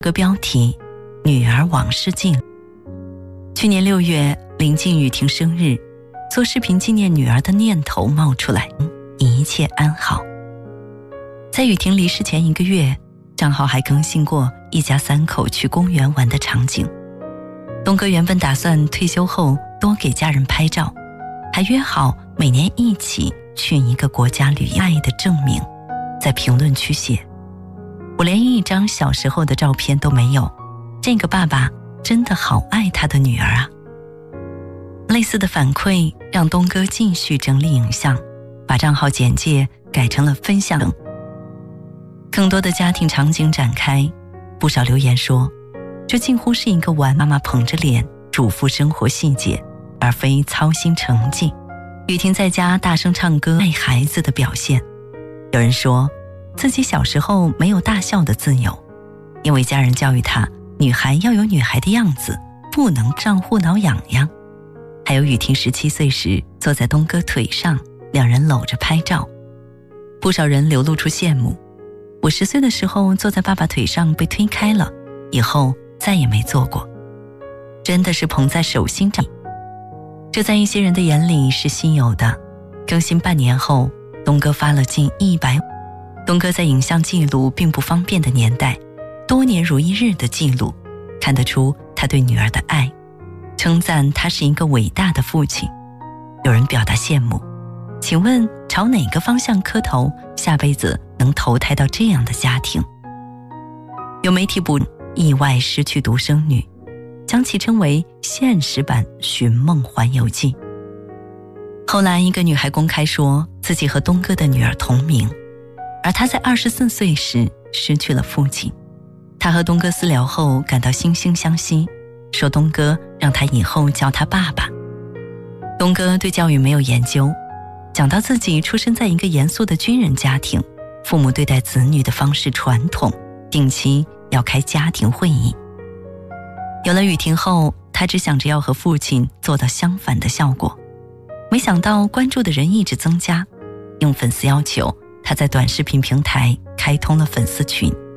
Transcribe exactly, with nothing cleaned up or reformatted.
个标题：女儿往事记。去年六月，临近雨婷生日，做视频纪念女儿的念头冒出来，一切安好。在雨婷离世前一个月，账号还更新过一家三口去公园玩的场景。东哥原本打算退休后多给家人拍照，还约好每年一起去一个国家旅游。爱的证明，在评论区写：我连一张小时候的照片都没有，这个爸爸真的好爱他的女儿啊。类似的反馈让东哥继续整理影像，把账号简介改成了分享。更多的家庭场景展开，不少留言说，这近乎是一个玩妈妈捧着脸嘱咐生活细节，而非操心成绩。雨婷在家大声唱歌爱孩子的表现。有人说自己小时候没有大笑的自由，因为家人教育她，女孩要有女孩的样子，不能上护挠痒痒。还有雨婷十七岁时坐在东哥腿上，两人搂着拍照，不少人流露出羡慕。我十岁的时候坐在爸爸腿上被推开了，以后再也没坐过，真的是捧在手心上。这在一些人的眼里是稀有的。更新半年后，东哥发了近一百。东哥在影像记录并不方便的年代，多年如一日的记录，看得出他对女儿的爱，称赞他是一个伟大的父亲。有人表达羡慕，请问朝哪个方向磕头，下辈子能投胎到这样的家庭？有媒体补意外失去独生女，将其称为现实版《寻梦环游记》。后来一个女孩公开说自己和东哥的女儿同名，而她在二十四岁时失去了父亲。她和东哥私聊后感到惺惺相惜，说东哥让她以后叫他爸爸。东哥对教育没有研究，讲到自己出生在一个严肃的军人家庭，父母对待子女的方式传统，定期要开家庭会议。有了雨婷后，他只想着要和父亲做到相反的效果，没想到关注的人一直增加，应粉丝要求，他在短视频平台开通了粉丝群。